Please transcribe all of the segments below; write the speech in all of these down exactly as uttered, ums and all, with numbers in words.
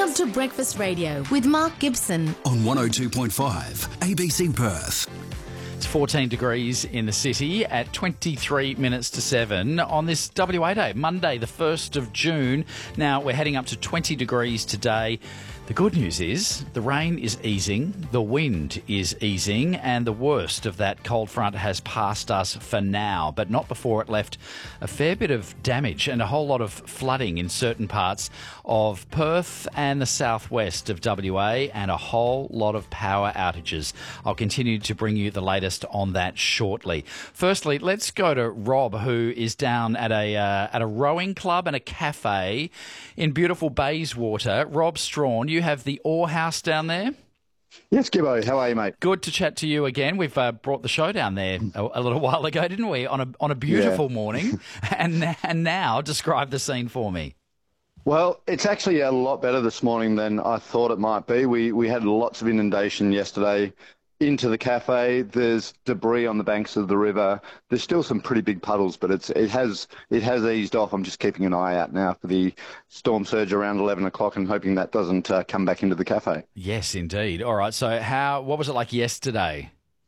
Welcome to Breakfast Radio with Mark Gibson on one oh two point five A B C Perth. It's fourteen degrees in the city at twenty-three minutes to seven on this W A Day, Monday, the first of June. Now, we're heading up to twenty degrees today. The good news is the rain is easing, the wind is easing, and the worst of that cold front has passed us for now, but not before it left a fair bit of damage and a whole lot of flooding in certain parts of Perth and the southwest of W A, and a whole lot of power outages. I'll continue to bring you the latest on that shortly. Firstly, let's go to Rob, who is down at a uh, at a rowing club and a cafe in beautiful Bayswater. Rob Strawn, you have the Ore House down there? Yes, Gibbo. How are you, mate? Good to chat to you again. We've uh, brought the show down there a, a little while ago, didn't we? On a on a beautiful yeah. morning. and and now, describe the scene for me. Well, it's actually a lot better this morning than I thought it might be. We we had lots of inundation yesterday into the cafe. There's debris on the banks of the river. There's still some pretty big puddles, but it's it has it has eased off. I'm just keeping an eye out now for the storm surge around eleven o'clock and hoping that doesn't uh, come back into the cafe. Yes, indeed. All right. So, how what was it like yesterday?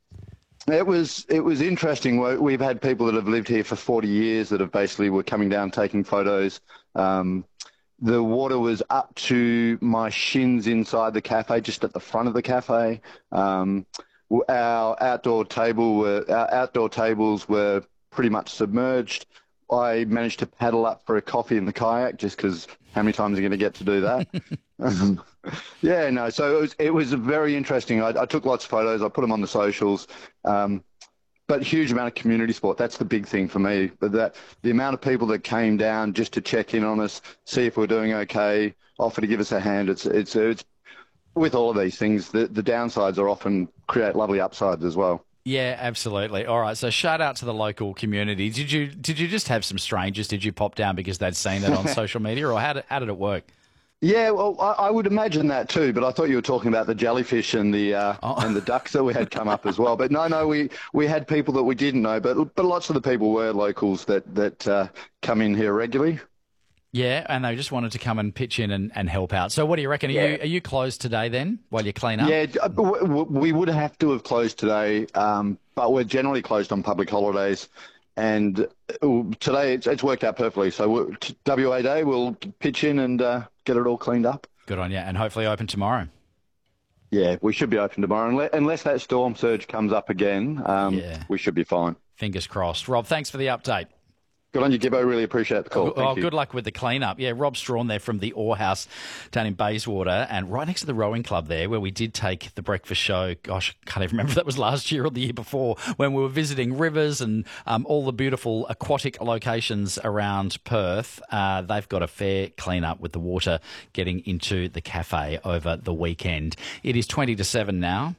It was it was interesting. We've had people that have lived here for forty years that have basically were coming down taking photos. Um, The water was up to my shins inside the cafe, just at the front of the cafe. Um, our outdoor table were, our outdoor tables were pretty much submerged. I managed to paddle up for a coffee in the kayak, just because how many times are you going to get to do that? um, yeah, no. So it was it was very interesting. I, I took lots of photos. I put them on the socials. Um, But huge amount of community support. That's the big thing for me. But that the amount of people that came down just to check in on us, see if we're doing okay, offer to give us a hand. It's it's it's with all of these things, the the downsides are often create lovely upsides as well. Yeah, absolutely. All right. So shout out to the local community. Did you did you just have some strangers? Did you pop down because they'd seen it on social media, or how did how did it work? Yeah, well, I, I would imagine that too, but I thought you were talking about the jellyfish and the uh, oh. and the ducks that we had come up as well. But no, no, we, we had people that we didn't know, but but lots of the people were locals that that uh, come in here regularly. Yeah, and they just wanted to come and pitch in and, and help out. So what do you reckon? Are yeah. you are you closed today then while you clean up? Yeah, we would have to have closed today, um, but we're generally closed on public holidays. And today it's, it's worked out perfectly. So W A Day, we'll pitch in and uh, get it all cleaned up. Good on you. And hopefully open tomorrow. Yeah, we should be open tomorrow. Unless, unless that storm surge comes up again, um, yeah. we should be fine. Fingers crossed. Rob, thanks for the update. Good on you, Gibbo. Really appreciate the call. Thank oh, you. Good luck with the clean-up. Yeah, Rob Strawn there from the Ore House down in Bayswater, and right next to the rowing club there, where we did take the breakfast show. Gosh, I can't even remember if that was last year or the year before, when we were visiting rivers and um, all the beautiful aquatic locations around Perth. Uh, they've got a fair clean-up with the water getting into the cafe over the weekend. It is twenty to seven now.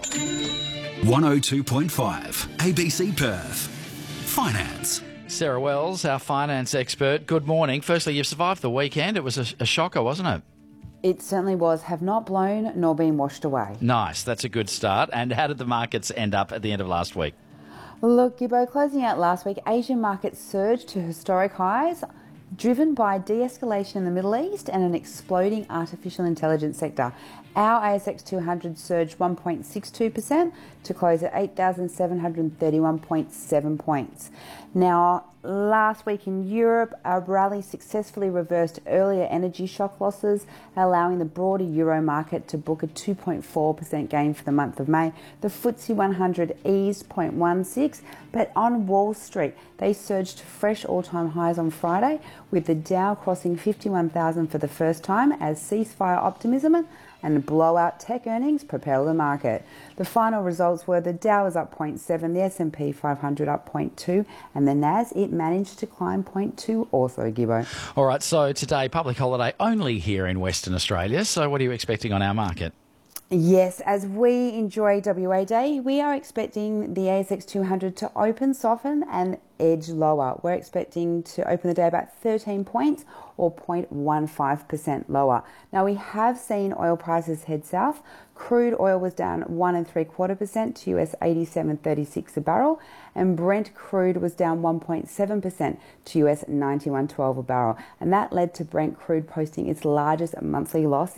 one oh two point five A B C Perth. Finance. Sarah Wells, our finance expert. Good morning. Firstly, you've survived the weekend. It was a, a shocker, wasn't it? It certainly was. Have not blown nor been washed away. Nice. That's a good start. And how did the markets end up at the end of last week? Look, Gibbo, closing out last week, Asian markets surged to historic highs, driven by de-escalation in the Middle East and an exploding artificial intelligence sector. Our A S X two hundred surged one point six two percent to close at eight thousand seven hundred thirty-one point seven points. Now, last week in Europe, a rally successfully reversed earlier energy shock losses, allowing the broader euro market to book a two point four percent gain for the month of May. The F T S E one hundred eased zero point one six, but on Wall Street, they surged to fresh all-time highs on Friday, with the Dow crossing fifty-one thousand for the first time as ceasefire optimism and blowout tech earnings propel the market. The final results were the Dow was up zero point seven, the S and P five hundred up zero point two, and the Nas, it managed to climb zero point two also, Gibbo. All right, so today, public holiday only here in Western Australia. So what are you expecting on our market? Yes, as we enjoy W A Day, we are expecting the A S X two hundred to open, soften and edge lower. We're expecting to open the day about thirteen points or zero point one five percent lower. Now, we have seen oil prices head south. Crude oil was down one and three quarter percent to U S eighty-seven thirty-six a barrel, and Brent crude was down one point seven percent to U S ninety-one twelve a barrel, and that led to Brent crude posting its largest monthly loss